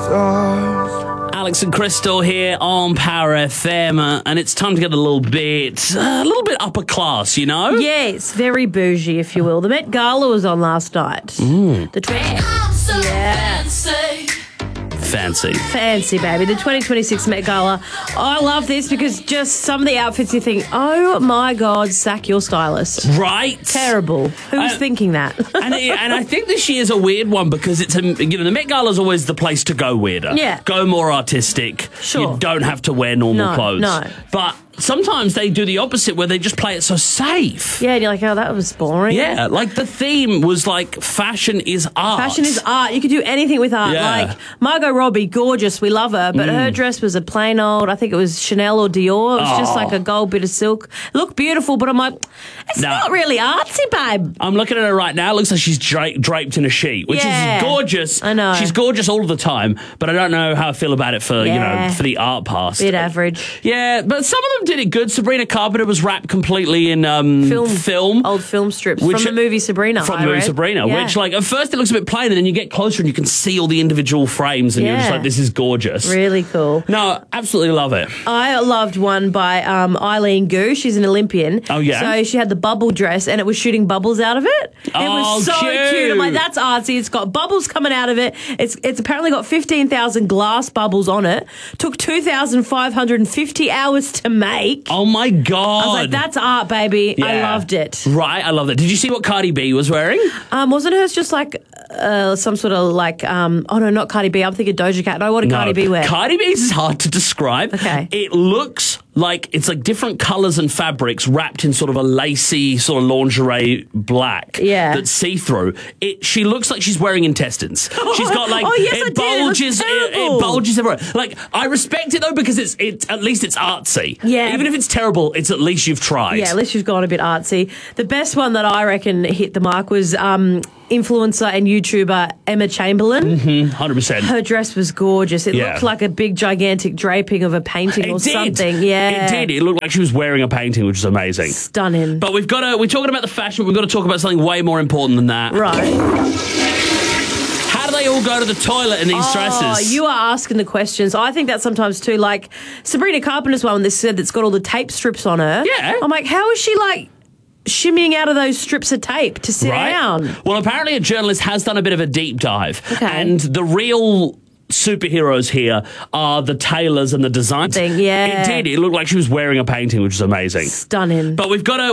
stars. Alex and Crystal here on Power FM, and it's time to get a little bit upper class, you know? Yes, very bougie, if you will. The Met Gala was on last night. The Fancy, baby. The 2026 Met Gala. I love this because just some of the outfits you think, oh my God, sack your stylist. Right? Terrible. Who was thinking that? and I think this year's a weird one because it's the Met Gala is always the place to go weirder. Yeah. Go more artistic. Sure. You don't have to wear normal clothes. No. But sometimes they do the opposite where they just play it so safe. Yeah, and you're like, oh, that was boring. Yeah, like the theme was like fashion is art. Fashion is art. You could do anything with art. Yeah. Like Margot Robbie, gorgeous. We love her. But her dress was a plain old, I think it was Chanel or Dior. It was just like a gold bit of silk. Looked beautiful, but I'm like, it's not really artsy, babe. I'm looking at her right now. It looks like she's draped in a sheet, which is gorgeous. I know. She's gorgeous all of the time, but I don't know how I feel about it for, for the art past. Bit average. Yeah, but some of them did it good. Sabrina Carpenter was wrapped completely in film. Old film strips from the movie Sabrina. Which, like, at first it looks a bit plain, and then you get closer and you can see all the individual frames, and you're just like, this is gorgeous. Really cool. No, absolutely love it. I loved one by Eileen Gu. She's an Olympian. Oh, yeah? So she had the bubble dress, and it was shooting bubbles out of it. It was so cute. I'm like, that's artsy. It's got bubbles coming out of it. It's apparently got 15,000 glass bubbles on it. Took 2,550 hours to make. Oh, my God. I was like, that's art, baby. Yeah. I loved it. Right, I love that. Did you see what Cardi B was wearing? Wasn't hers just like some sort of like, oh no, not Cardi B. I'm thinking Doja Cat. No, what did Cardi B wear? Cardi B's is hard to describe. Okay. It looks like it's like different colours and fabrics wrapped in sort of a lacy sort of lingerie black. Yeah. That's see-through. She looks like she's wearing intestines. She's got like it bulges everywhere. Like, I respect it though because it's at least it's artsy. Yeah. Even if it's terrible, it's at least you've tried. Yeah, at least you've gone a bit artsy. The best one that I reckon hit the mark was influencer and YouTuber Emma Chamberlain. 100%. Her dress was gorgeous. It looked like a big, gigantic draping of a painting or something. Yeah. It did. It looked like she was wearing a painting, which is amazing. Stunning. But we're talking about the fashion, but we've got to talk about something way more important than that. Right. How do they all go to the toilet in these dresses? Oh, you are asking the questions. I think that sometimes too. Like Sabrina Carpenter's one, they said that's got all the tape strips on her. Yeah. I'm like, how is she like shimmying out of those strips of tape to sit down? Well, apparently a journalist has done a bit of a deep dive. Okay. And the real superheroes here are the tailors and the designers. Yeah. It did. It looked like she was wearing a painting, which is amazing. Stunning. But we've got to